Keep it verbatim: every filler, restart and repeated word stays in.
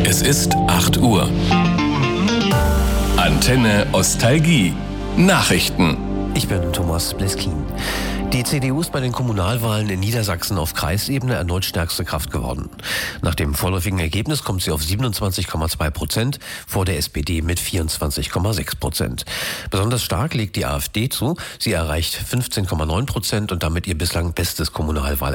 Es ist acht Uhr. Antenne Ostalgie. Nachrichten. Ich bin Thomas Bleskin. Die C D U ist bei den Kommunalwahlen in Niedersachsen auf Kreisebene erneut stärkste Kraft geworden. Nach dem vorläufigen Ergebnis kommt sie auf siebenundzwanzig Komma zwei Prozent, vor der S P D mit vierundzwanzig Komma sechs Prozent. Besonders stark legt die AfD zu. Sie erreicht fünfzehn Komma neun Prozent und damit ihr bislang bestes Kommunalwahlergebnis.